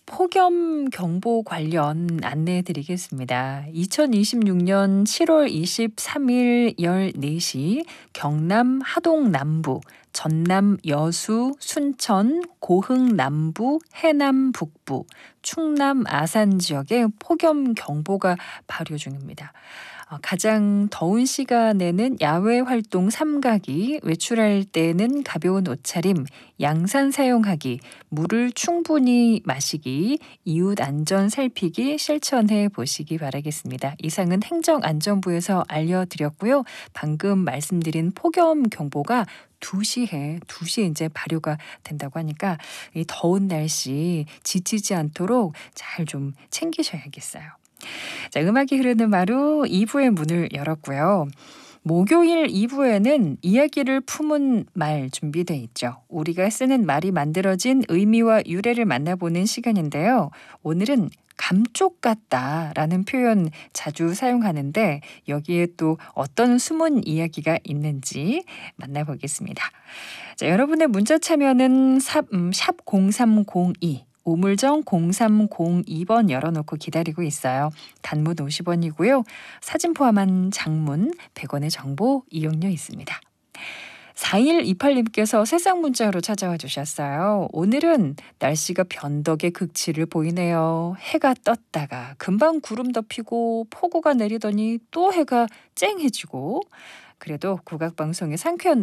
폭염 경보 관련 안내해 드리겠습니다. 2026년 7월 23일 14시 경남 하동 남부, 전남 여수, 순천, 고흥 남부, 해남 북부, 충남 아산 지역에 폭염 경보가 발효 중입니다. 가장 더운 시간에는 야외 활동 삼가기, 외출할 때는 가벼운 옷차림, 양산 사용하기, 물을 충분히 마시기, 이웃 안전 살피기 실천해 보시기 바라겠습니다. 이상은 행정안전부에서 알려드렸고요. 방금 말씀드린 폭염 경보가 2시에 이제 발효가 된다고 하니까 이 더운 날씨 지치지 않도록 잘 좀 챙기셔야겠어요. 자, 음악이 흐르는 마루 2부의 문을 열었고요. 목요일 2부에는 이야기를 품은 말 준비돼 있죠. 우리가 쓰는 말이 만들어진 의미와 유래를 만나보는 시간인데요. 오늘은 감쪽 같다라는 표현 자주 사용하는데 여기에 또 어떤 숨은 이야기가 있는지 만나보겠습니다. 자, 여러분의 문자 참여는 샵 0302 우물정 0302번 열어놓고 기다리고 있어요. 단문 50원이고요. 사진 포함한 장문 100원의 정보 이용료 있습니다. 4128님께서 세상 문자로 찾아와 주셨어요. 오늘은 날씨가 변덕의 극치를 보이네요. 해가 떴다가 금방 구름 덮이고 폭우가 내리더니 또 해가 쨍해지고 그래도 국악방송의 상쾌한